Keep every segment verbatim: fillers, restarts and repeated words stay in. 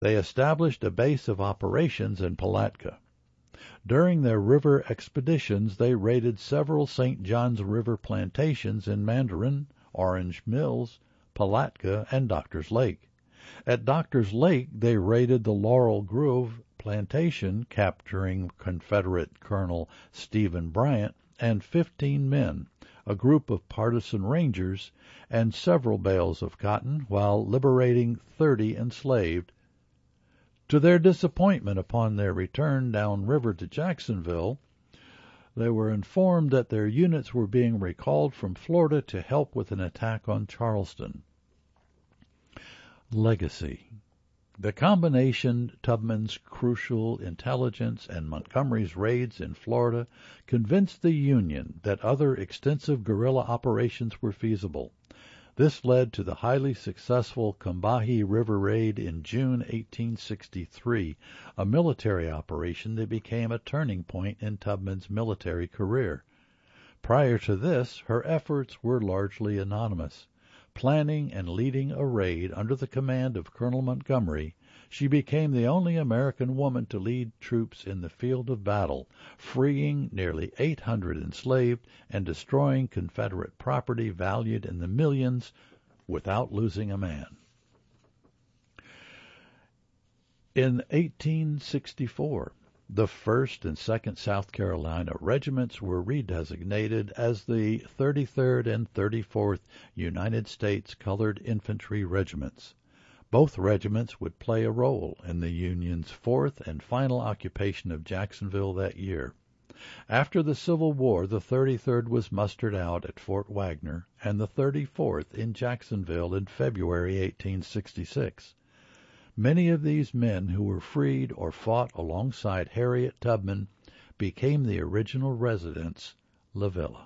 They established a base of operations in Palatka. During their river expeditions, they raided several Saint Johns River plantations in Mandarin, Orange Mills, Palatka, and Doctors Lake. At Doctors Lake, they raided the Laurel Grove plantation, capturing Confederate Colonel Stephen Bryant and fifteen men, a group of partisan rangers, and several bales of cotton, while liberating thirty enslaved. To their disappointment upon their return downriver to Jacksonville, they were informed that their units were being recalled from Florida to help with an attack on Charleston. Legacy. The combination Tubman's crucial intelligence and Montgomery's raids in Florida convinced the Union that other extensive guerrilla operations were feasible. This led to the highly successful Combahee River Raid in June eighteen sixty-three, a military operation that became a turning point in Tubman's military career. Prior to this, her efforts were largely anonymous. Planning and leading a raid under the command of Colonel Montgomery, she became the only American woman to lead troops in the field of battle, freeing nearly eight hundred enslaved and destroying Confederate property valued in the millions without losing a man. In eighteen sixty-four, the first and second South Carolina regiments were redesignated as the thirty-third and thirty-fourth United States Colored Infantry Regiments. Both regiments would play a role in the Union's fourth and final occupation of Jacksonville that year. After the Civil War, the thirty-third was mustered out at Fort Wagner and the thirty-fourth in Jacksonville in February eighteen sixty-six. Many of these men who were freed or fought alongside Harriet Tubman became the original residents, La Villa.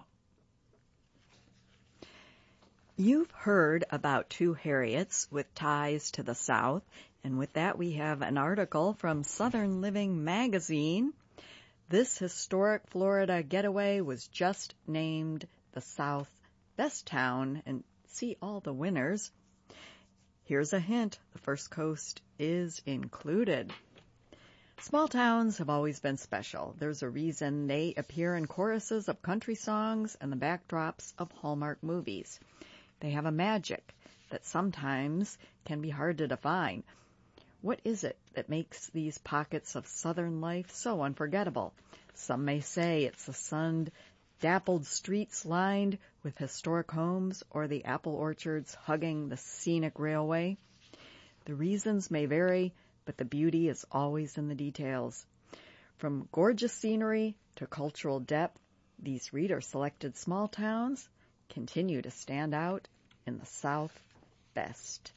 You've heard about two Harriets with ties to the South, and with that we have an article from Southern Living magazine. This historic Florida getaway was just named the South Best Town, and see all the winners. Here's a hint, the First Coast is included. Small towns have always been special. There's a reason they appear in choruses of country songs and the backdrops of Hallmark movies. They have a magic that sometimes can be hard to define. What is it that makes these pockets of Southern life so unforgettable? Some may say it's the sun dappled streets lined with historic homes or the apple orchards hugging the scenic railway. The reasons may vary, but the beauty is always in the details. From gorgeous scenery to cultural depth, these reader-selected small towns continue to stand out in the South best.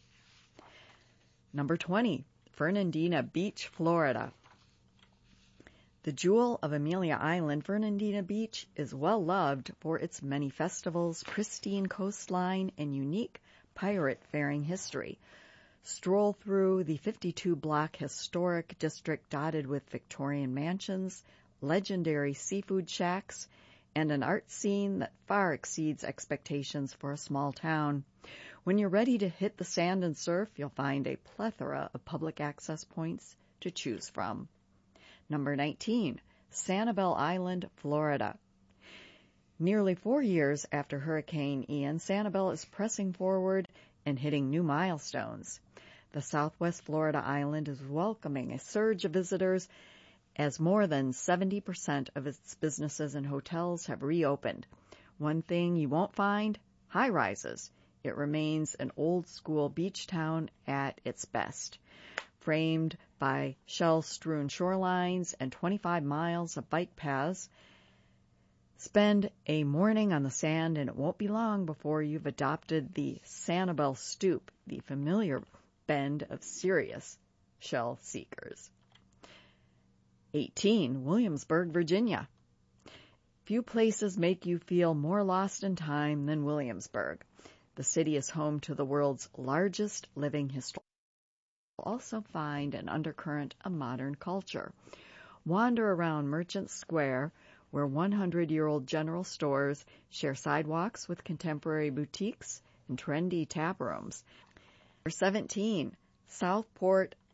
Number twenty, Fernandina Beach, Florida. The jewel of Amelia Island, Fernandina Beach is well loved for its many festivals, pristine coastline, and unique pirate-faring history. Stroll through the fifty-two block historic district dotted with Victorian mansions, legendary seafood shacks, and an art scene that far exceeds expectations for a small town. When you're ready to hit the sand and surf, you'll find a plethora of public access points to choose from. Number nineteen, Sanibel Island, Florida. Nearly four years after Hurricane Ian, Sanibel is pressing forward and hitting new milestones. The Southwest Florida island is welcoming a surge of visitors as more than seventy percent of its businesses and hotels have reopened. One thing you won't find, high-rises. It remains an old-school beach town at its best, framed by shell-strewn shorelines and twenty-five miles of bike paths. Spend a morning on the sand, and it won't be long before you've adopted the Sanibel Stoop, the familiar bend of serious shell seekers. eighteen, Williamsburg, Virginia. Few places make you feel more lost in time than Williamsburg. The city is home to the world's largest living historical. You'll also find an undercurrent of modern culture. Wander around Merchant Square, where hundred-year-old general stores share sidewalks with contemporary boutiques and trendy tap rooms. Number seventeen, Southport,